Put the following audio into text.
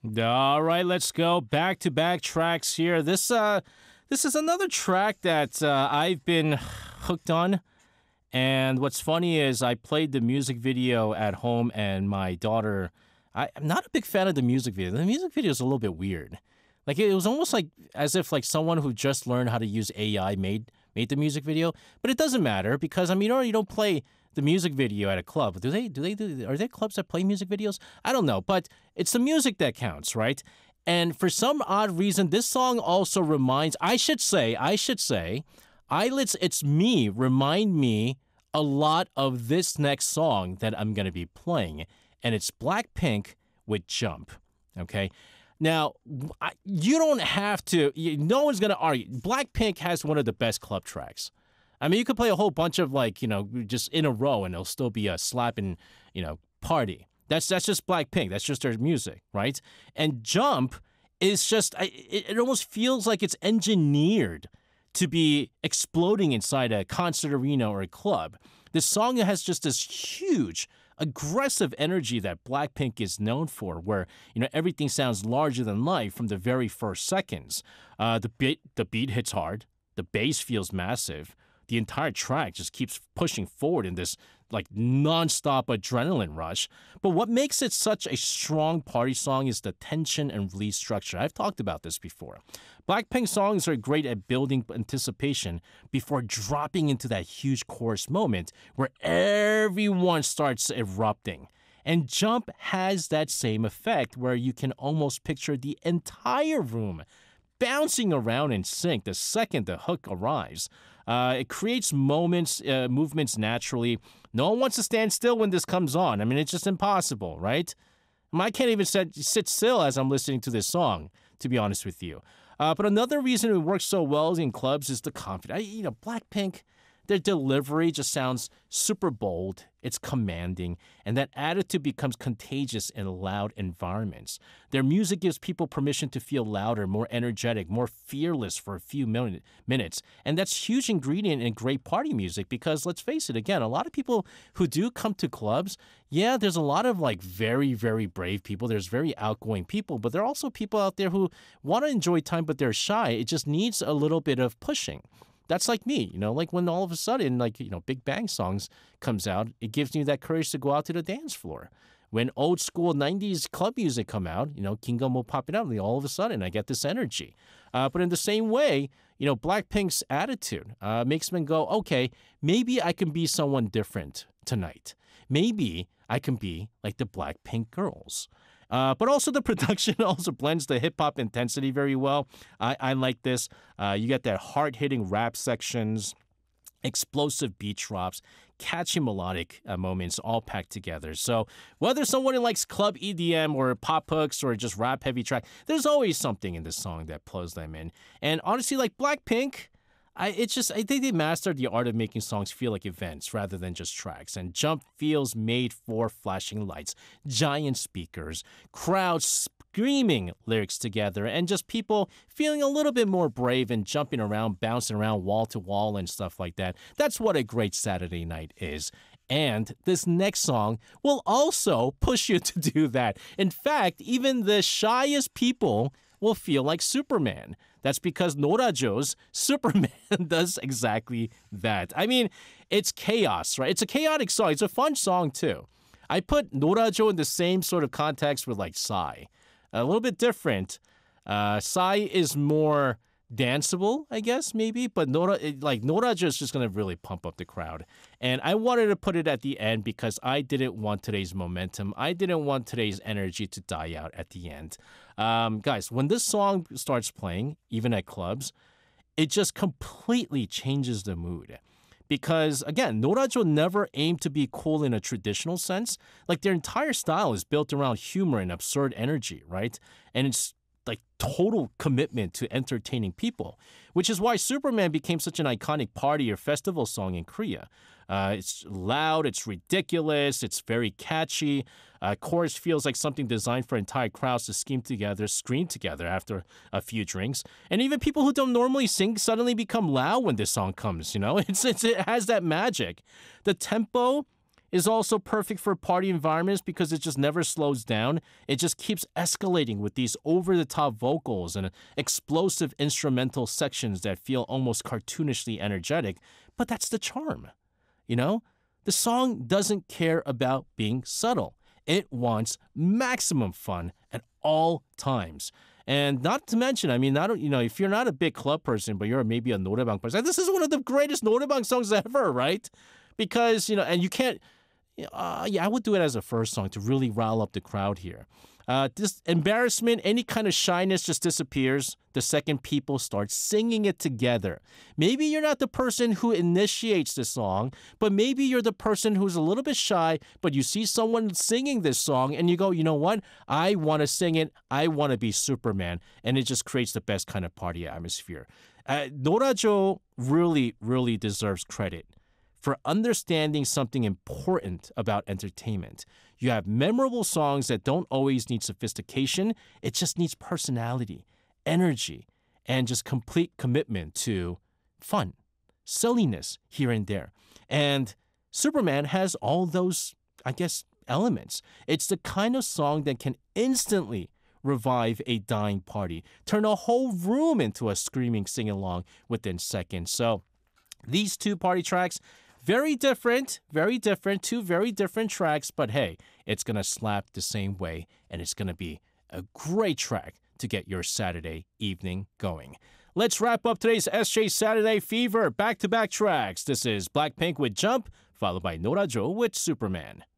All right, let's go back-to-back tracks here. This is another track that I've been hooked on. And what's funny is I played the music video at home, and my daughter. I'm not a big fan of the music video. The music video is a little bit weird. Like it was almost like as if like someone who just learned how to use AI made the music video. But it doesn't matter because I mean, you don't play the music video at a club. Are there clubs that play music videos? I don't know, but it's the music that counts, right? And for some odd reason, this song also reminds. I should say, Eyelids. It's me. Remind me a lot of this next song that I'm going to be playing, and it's Blackpink with Jump. Okay. Now, you don't have to, no one's going to argue. Blackpink has one of the best club tracks. I mean, you could play a whole bunch of just in a row and it'll still be a slapping, party. That's just Blackpink. That's just their music, right? And Jump is just, it almost feels like it's engineered to be exploding inside a concert arena or a club. This song has just this huge aggressive energy that Blackpink is known for, where everything sounds larger than life from the very first seconds. The beat hits hard, the bass feels massive. The entire track just keeps pushing forward in this like nonstop adrenaline rush. But what makes it such a strong party song is the tension and release structure. I've talked about this before. Blackpink songs are great at building anticipation before dropping into that huge chorus moment where everyone starts erupting. And Jump has that same effect where you can almost picture the entire room bouncing around in sync the second the hook arrives. It creates movements naturally. No one wants to stand still when this comes on. I mean, it's just impossible, right? I can't even sit still as I'm listening to this song, to be honest with you. But another reason it works so well in clubs is the confidence. Blackpink, their delivery just sounds super bold, it's commanding, and that attitude becomes contagious in loud environments. Their music gives people permission to feel louder, more energetic, more fearless for a few minutes. And that's a huge ingredient in great party music because, let's face it, again, a lot of people who do come to clubs, yeah, there's a lot of like very, very brave people. There's very outgoing people, but there are also people out there who want to enjoy time, but they're shy. It just needs a little bit of pushing. That's like me, like when all of a sudden, Big Bang songs comes out, it gives me that courage to go out to the dance floor. When old school 90s club music come out, Kingdom will pop it out, and all of a sudden I get this energy. But in the same way, Blackpink's attitude makes me go, okay, maybe I can be someone different tonight. Maybe I can be like the Blackpink girls. But also the production also blends the hip-hop intensity very well. I like this. You get that hard-hitting rap sections, explosive beat drops, catchy melodic moments all packed together. So whether someone likes club EDM or pop hooks or just rap-heavy track, there's always something in this song that pulls them in. And honestly, like Blackpink, I think they mastered the art of making songs feel like events rather than just tracks. And Jump feels made for flashing lights, giant speakers, crowds screaming lyrics together, and just people feeling a little bit more brave and jumping around, bouncing around wall to wall and stuff like that. That's what a great Saturday night is. And this next song will also push you to do that. In fact, even the shyest people will feel like Superman. That's because Norajo's Superman does exactly that. I mean, it's chaos, right? It's a chaotic song. It's a fun song, too. I put Norajo in the same sort of context with, like, Psy. A little bit different. Psy is more danceable, I guess, maybe, but Norajo is just going to really pump up the crowd. And I wanted to put it at the end because I didn't want today's momentum. I didn't want today's energy to die out at the end. Guys, when this song starts playing, even at clubs, it just completely changes the mood. Because, again, Norajo never aimed to be cool in a traditional sense. Like, their entire style is built around humor and absurd energy, right? And it's like total commitment to entertaining people, which is why Superman became such an iconic party or festival song in Korea. It's loud, it's ridiculous, it's very catchy. Chorus feels like something designed for entire crowds to scream together after a few drinks. And even people who don't normally sing suddenly become loud when this song comes, It has that magic. The tempo is also perfect for party environments because it just never slows down. It just keeps escalating with these over-the-top vocals and explosive instrumental sections that feel almost cartoonishly energetic, but that's the charm. You know? The song doesn't care about being subtle. It wants maximum fun at all times. And not to mention, I mean, if you're not a big club person, but you're maybe a noraebang person, this is one of the greatest noraebang songs ever, right? Because, and you can't, I would do it as a first song to really rile up the crowd here. This embarrassment, any kind of shyness just disappears the second people start singing it together. Maybe you're not the person who initiates the song, but maybe you're the person who's a little bit shy, but you see someone singing this song and you go, you know what? I want to sing it. I want to be Superman. And it just creates the best kind of party atmosphere. Norajo really, really deserves credit for understanding something important about entertainment. You have memorable songs that don't always need sophistication. It just needs personality, energy, and just complete commitment to fun, silliness here and there. And Superman has all those, elements. It's the kind of song that can instantly revive a dying party, turn a whole room into a screaming sing-along within seconds. So these two party tracks, very different, two very different tracks, but hey, it's going to slap the same way, and it's going to be a great track to get your Saturday evening going. Let's wrap up today's SJ Saturday Fever back-to-back tracks. This is Blackpink with Jump, followed by Norajo with Superman.